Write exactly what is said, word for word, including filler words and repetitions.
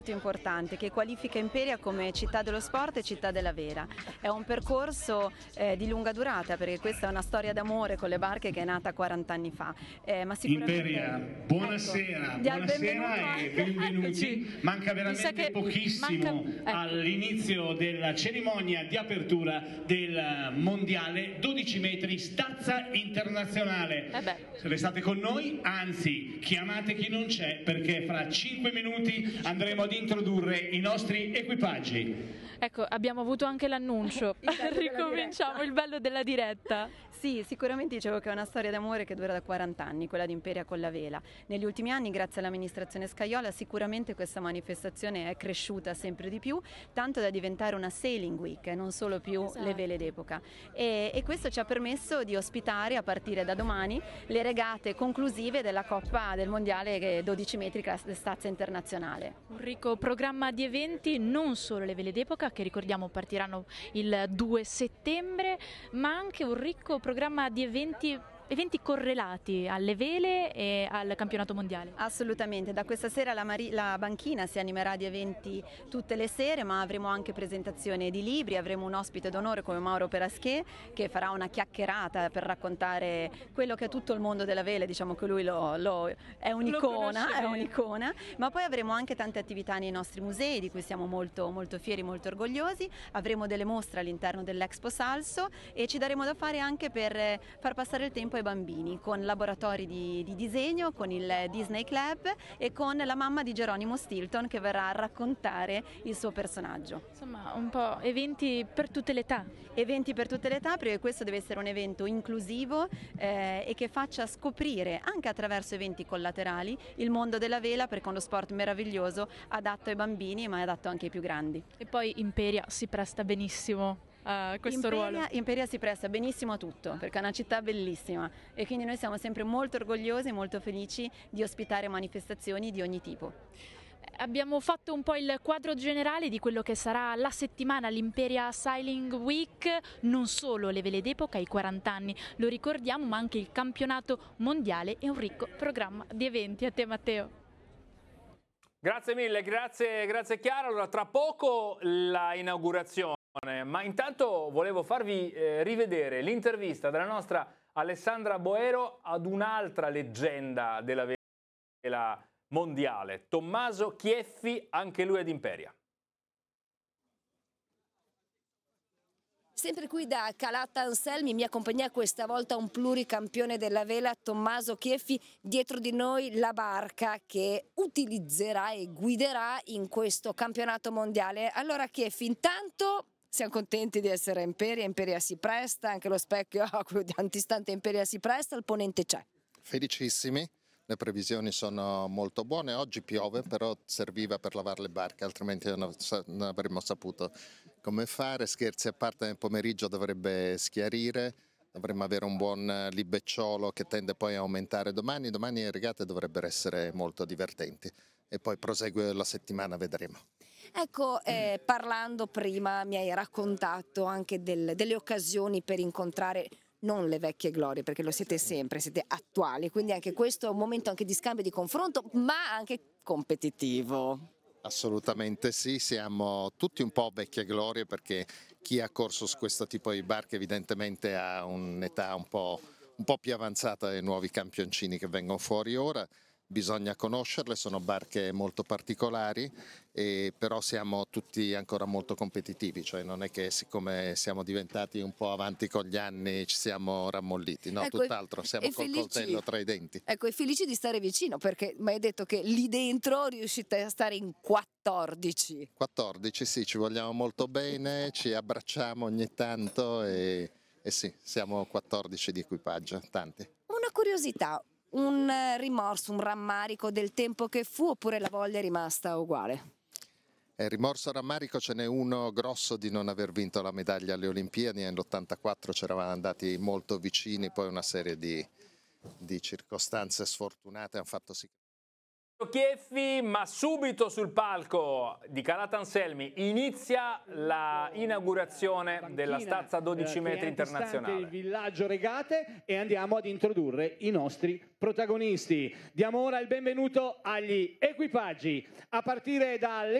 importante che qualifica Imperia come città dello sport e città della vela. È un percorso eh, di lunga durata, perché questa è una storia d'amore con le barche che è nata quaranta anni fa. Eh, ma sicuramente... Imperia, buonasera, ecco, buonasera e benvenuti. Manca veramente pochissimo manca... ecco. all'inizio della cerimonia di apertura del mondiale dodici metri stazza internazionale. Eh beh. Restate con noi, anzi chiamate chi non c'è, perché fra cinque minuti andremo ad introdurre i nostri equipaggi. Ecco, abbiamo avuto anche l'annuncio. Ricominciamo, il bello della diretta. Sì, sicuramente dicevo che è una storia d'amore che dura da quaranta anni, quella di Imperia con la vela. Negli ultimi anni, grazie all'amministrazione Scajola, sicuramente questa manifestazione è cresciuta sempre di più, tanto da diventare una sailing week e non solo più Esatto. le vele d'epoca. E, e questo ci ha permesso di ospitare a partire da domani le regate conclusive della Coppa del Mondiale dodici metri stazza internazionale. Un ricco programma di eventi, non solo le vele d'epoca, che ricordiamo partiranno il due settembre, ma anche un ricco programma di eventi eventi correlati alle vele e al campionato mondiale. Assolutamente, da questa sera la, Mari- la banchina si animerà di eventi tutte le sere, ma avremo anche presentazione di libri, avremo un ospite d'onore come Mauro Perasché che farà una chiacchierata per raccontare quello che è tutto il mondo della vela, diciamo che lui lo, lo, è un'icona, è un'icona, ma poi avremo anche tante attività nei nostri musei di cui siamo molto, molto fieri, molto orgogliosi, avremo delle mostre all'interno dell'Expo Salso e ci daremo da fare anche per far passare il tempo ai bambini, con laboratori di, di disegno, con il Disney Club e con la mamma di Geronimo Stilton che verrà a raccontare il suo personaggio. Insomma, un po' eventi per tutte le età. Eventi per tutte le età, perché questo deve essere un evento inclusivo eh, e che faccia scoprire anche attraverso eventi collaterali il mondo della vela, perché è uno sport meraviglioso, adatto ai bambini ma è adatto anche ai più grandi. E poi Imperia si presta benissimo a questo Imperia, ruolo. Imperia si presta benissimo a tutto, perché è una città bellissima e quindi noi siamo sempre molto orgogliosi e molto felici di ospitare manifestazioni di ogni tipo. Abbiamo fatto un po' il quadro generale di quello che sarà la settimana, l'Imperia Sailing Week, non solo le vele d'epoca, i quaranta anni, lo ricordiamo, ma anche il campionato mondiale e un ricco programma di eventi. A te Matteo. Grazie mille, grazie, grazie Chiara. Allora, tra poco la inaugurazione, ma intanto volevo farvi eh, rivedere l'intervista della nostra Alessandra Boero ad un'altra leggenda della vela mondiale, Tommaso Chieffi, anche lui ad Imperia. Sempre qui da Calatta Anselmi, mi accompagna questa volta un pluricampione della vela, Tommaso Chieffi, dietro di noi la barca che utilizzerà e guiderà in questo campionato mondiale. Allora Chieffi, intanto siamo contenti di essere a Imperia, Imperia si presta, anche lo specchio antistante Imperia si presta, il ponente c'è. Felicissimi, le previsioni sono molto buone, oggi piove però serviva per lavare le barche, altrimenti non avremmo saputo come fare. Scherzi a parte, nel pomeriggio dovrebbe schiarire, dovremmo avere un buon libecciolo che tende poi a aumentare domani, domani le regate dovrebbero essere molto divertenti e poi prosegue la settimana, vedremo. Ecco, eh, parlando prima mi hai raccontato anche del, delle occasioni per incontrare non le vecchie glorie, perché lo siete sempre, siete attuali, quindi anche questo è un momento anche di scambio, di confronto, ma anche competitivo. Assolutamente sì, siamo tutti un po' vecchie glorie perché chi ha corso su questo tipo di barche evidentemente ha un'età un po', un po' più avanzata dei nuovi campioncini che vengono fuori ora. Bisogna conoscerle, sono barche molto particolari, e però siamo tutti ancora molto competitivi, cioè non è che siccome siamo diventati un po' avanti con gli anni ci siamo rammolliti, no, ecco, tutt'altro, siamo col felici, coltello tra i denti. Ecco, e felici di stare vicino perché mi hai detto che lì dentro riuscite a stare in quattordici. quattordici, sì, ci vogliamo molto bene, ci abbracciamo ogni tanto e, e sì, siamo quattordici di equipaggio, tanti. Una curiosità. Un rimorso, un rammarico del tempo che fu oppure la voglia è rimasta uguale? Eh, rimorso rammarico ce n'è uno grosso di non aver vinto la medaglia alle Olimpiadi, nell'ottantaquattro ci eravamo andati molto vicini, poi una serie di, di circostanze sfortunate hanno fatto sì. Chieffi, ma subito sul palco di Calattanselmi inizia la inaugurazione della stazza dodici metri internazionale. Il villaggio regate e andiamo ad introdurre i nostri protagonisti. Diamo ora il benvenuto agli equipaggi a partire dalle